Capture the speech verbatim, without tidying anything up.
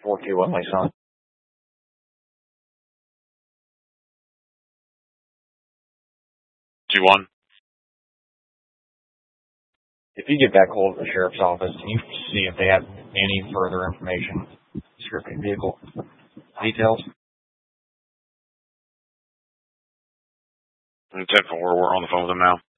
four two one, my son. Two one. If you get back hold of the sheriff's office, can you see if they have any further information, description, vehicle details? ten four, we're on the phone with them now.